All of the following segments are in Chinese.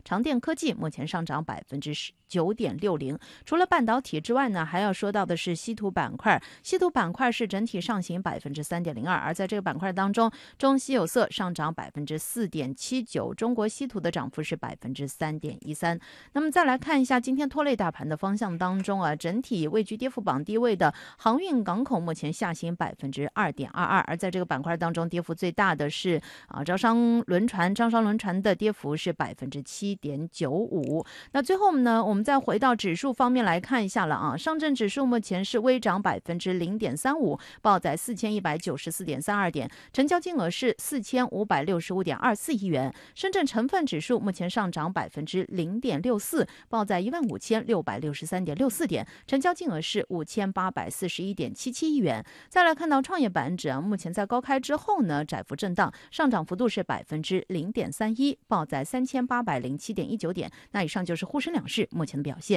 长电科技目前上涨9.60%。除了半导体之外呢，还要说到的是稀土板块。稀土板块是整体上行3.02%，而在这个板块当中，中稀有色上涨4.79%，中国稀土的涨幅是3.13%。那么再来看一下今天拖累大盘的方向当中啊，整体位居跌幅榜低位的航运港口目前下行2.22%，而在这个板块当中，跌幅最大的是招商轮船的跌幅是7.95%。那最后呢，我们再回到指数方面来看一下了啊，上证指数目前是微涨0.35%，报在4194.32点，成交金额是4565.24亿元。深圳成分指数目前上涨0.64%，报在15663.64点，成交金额是5841.77亿元。再来看到创业板指目前在高开之后呢，窄幅震荡，上涨幅度是0.31%，报在3807.19点。那以上就是沪深两市目前的表现。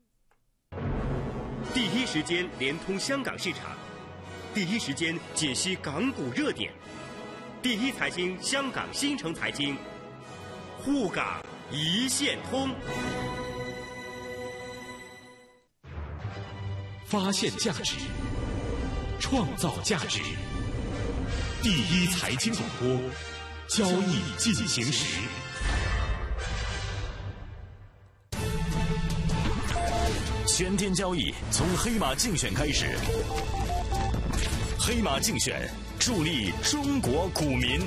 第一时间连通香港市场，第一时间解析港股热点，第一财经香港新城财经，沪港一线通。 发现价值，创造价值。第一财经广播，交易进行时。 全天交易从黑马竞选开始，黑马竞选助力中国股民。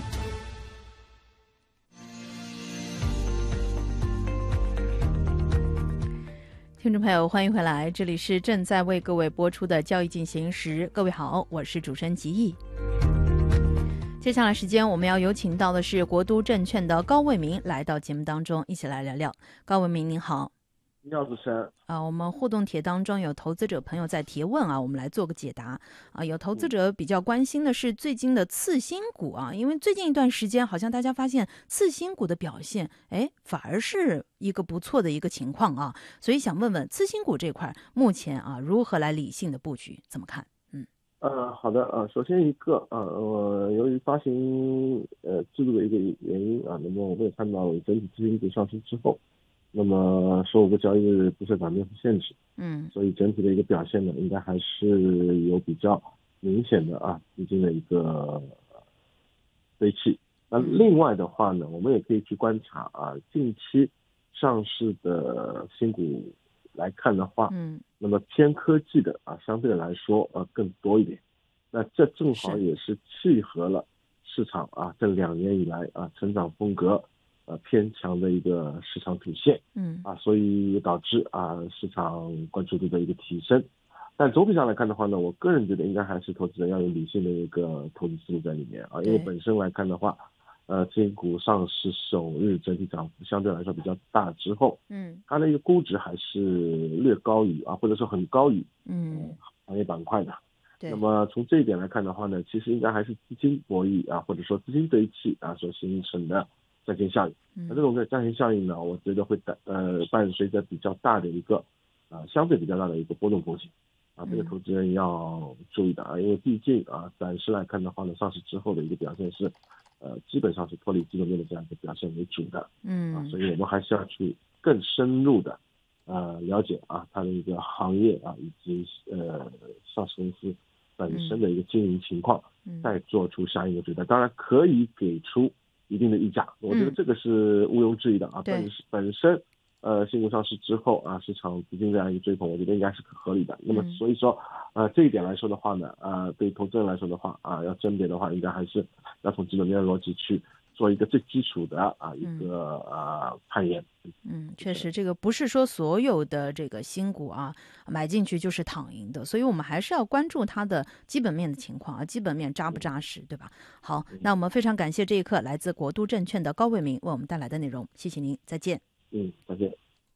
听众朋友，欢迎回来，这里是正在为各位播出的交易进行时。各位好，我是主持人吉毅。接下来时间我们要有请到的是国都证券的高卫民来到节目当中，一起来聊聊。高卫民您好。 你好，主持人。 我们互动帖当中有投资者朋友在提问我们来做个解答有投资者比较关心的是最近的次新股因为最近一段时间好像大家发现次新股的表现反而是一个不错的一个情况所以想问问次新股这块目前如何来理性的布局，怎么看？ 好的首先一个由于发行制度的一个原因那么我们也看到整体次新股上市之后，那么15个交易日不设涨跌幅限制，所以整体的一个表现呢，应该还是有比较明显的资金的一个堆砌。那另外的话呢，我们也可以去观察近期上市的新股来看的话，那么偏科技的相对来说更多一点。那这正好也是契合了市场这2年以来成长风格偏强的一个市场体现，所以导致市场关注度的一个提升。但总体上来看的话呢，我个人觉得应该还是投资人要有理性的一个投资思路在里面因为本身来看的话，新股上市首日整体涨幅相对来说比较大之后，它的一个估值还是略高于或者说很高于行业板块的。那么从这一点来看的话呢，其实应该还是资金博弈或者说资金堆砌所形成的债券效应。那这种债券效应呢，我觉得会伴随着比较大的一个相对比较大的一个波动风险这个投资人要注意的因为毕竟暂时来看的话呢，上市之后的一个表现是基本上是脱离基本面的这样一个表现为主的所以我们还是要去更深入的了解它的一个行业以及上市公司本身的一个经营情况，再做出相应的决断。当然可以给出一定的溢价，我觉得这个是毋庸置疑的本身新股上市之后市场资金这样一个追捧，我觉得应该是合理的。那么所以说这一点来说的话呢对投资人来说的话要甄别的话，应该还是要从基本面的逻辑去做一个最基础的一个判研。 确实这个不是说所有的这个新股买进去就是躺赢的，所以我们还是要关注它的基本面的情况基本面扎不扎实，对吧？好，那我们非常感谢这一刻来自国都证券的高卫民为我们带来的内容，谢谢您，再见。 再见。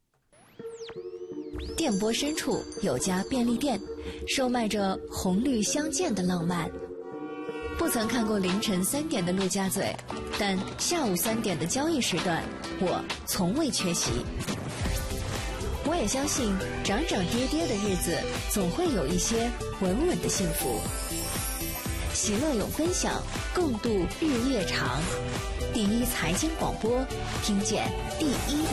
电波深处有家便利店，售卖着红绿相间的浪漫。不曾看过凌晨3点的陆家嘴，但下午3点的交易时段，我从未缺席。我也相信，涨涨跌跌的日子，总会有一些稳稳的幸福。喜乐永分享，共度日夜长。第一财经广播，听见第一的